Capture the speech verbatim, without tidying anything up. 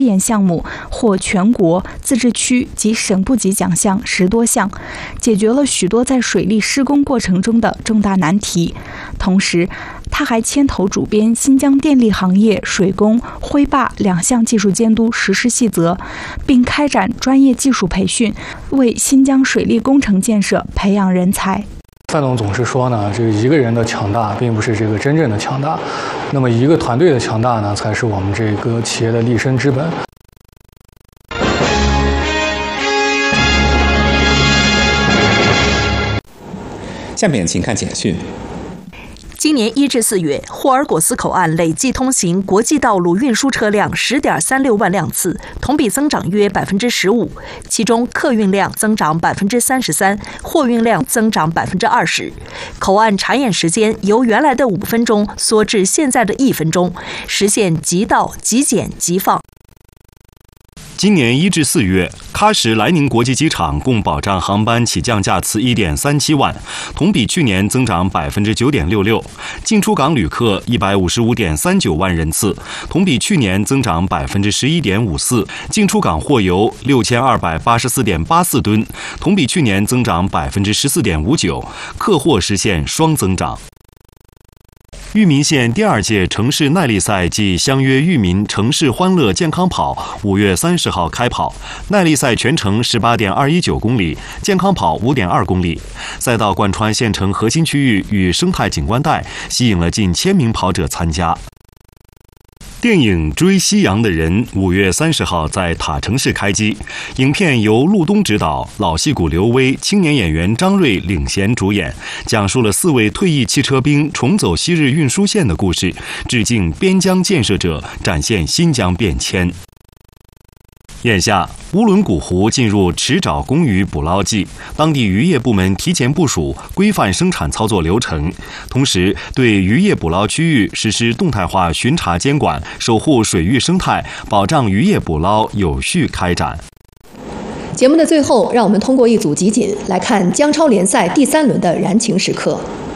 研项目获全国、自治区及省部级奖项十多项，解决了许多在水利施工过程中的重大难题。同时，他还牵头主编新疆电力行业水工、灰坝两项技术监督实施细则，并开展专业技术培训，为新疆水利工程建设培养人才。 范总总是说呢，这个一个人的强大并不是这个真正的强大，那么一个团队的强大呢，才是我们这个企业的立身之本。 下面请看简讯。 今年一至四月，霍尔果斯口岸累计通行国际道路运输车辆十点三六万辆次，同比增长约百分之十五。其中，客运量增长百分之三十三，货运量增长百分之二十。口岸查验时间由原来的五分钟缩至现在的一分钟，实现即到即检即放。 今年一至四月，喀什莱宁国际机场共保障航班起降架次一点三七万，同比去年增长百分之九点六六。进出港旅客一百五十五点三九万人次，同比去年增长百分之十一点五四。进出港货油六千二百八十四点八四吨，同比去年增长百分之十四点五九。客货实现双增长。裕民县第二届城市耐力赛暨相约裕民城市欢乐健康跑五月三十号开跑，耐力赛全程十八点二一九公里，健康跑五点二公里。赛道贯穿县城核心区域与生态景观带，吸引了近千名跑者参加。电影《追夕阳的人》五月三十号在塔城市开机，影片由陆东执导，老戏骨刘威、青年演员张瑞领衔主演，讲述了四位退役汽车兵重走昔日运输线的故事，致敬边疆建设者，展现新疆变迁。眼下，乌伦古湖进入池沼公鱼捕捞季，当地渔业部门提前部署规范生产操作流程，同时对渔业捕捞区域实施动态化巡查监管，守护水域生态，保障渔业捕捞有序开展。 节目的最后，让我们通过一组集锦来看江超联赛第三轮的燃情时刻。